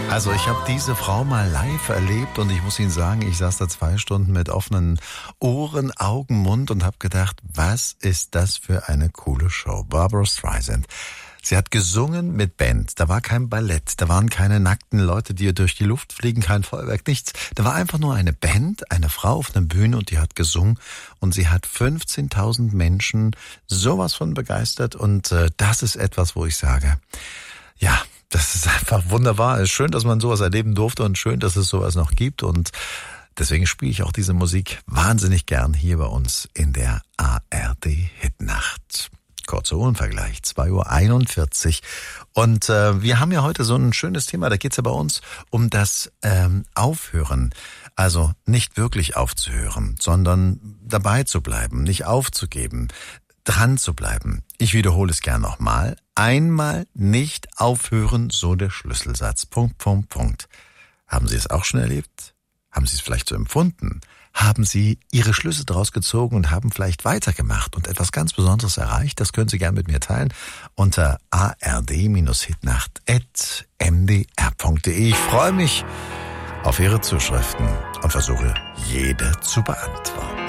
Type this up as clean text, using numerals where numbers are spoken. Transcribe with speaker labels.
Speaker 1: Also ich habe diese Frau mal live erlebt und ich muss Ihnen sagen, ich saß da 2 Stunden mit offenen Ohren, Augen, Mund und habe gedacht, was ist das für eine coole Show? Barbra Streisand. Sie hat gesungen mit Band, da war kein Ballett, da waren keine nackten Leute, die durch die Luft fliegen, kein Feuerwerk, nichts. Da war einfach nur eine Band, eine Frau auf einer Bühne und die hat gesungen und sie hat 15.000 Menschen sowas von begeistert und das ist etwas, wo ich sage, ja, das ist einfach wunderbar. Es ist schön, dass man sowas erleben durfte und schön, dass es sowas noch gibt und deswegen spiele ich auch diese Musik wahnsinnig gern hier bei uns in der ARD Hitnacht. Kurzer Uhrenvergleich, 2:41 Uhr. Und wir haben ja heute so ein schönes Thema, da geht's ja bei uns um das Aufhören. Also nicht wirklich aufzuhören, sondern dabei zu bleiben, nicht aufzugeben, dran zu bleiben. Ich wiederhole es gern nochmal. Einmal nicht aufhören, so der Schlüsselsatz. Punkt, Punkt, Punkt. Haben Sie es auch schon erlebt? Haben Sie es vielleicht so empfunden? Haben Sie Ihre Schlüsse daraus gezogen und haben vielleicht weitergemacht und etwas ganz Besonderes erreicht? Das können Sie gern mit mir teilen unter ard-hitnacht@mdr.de. Ich freue mich auf Ihre Zuschriften und versuche, jede zu beantworten.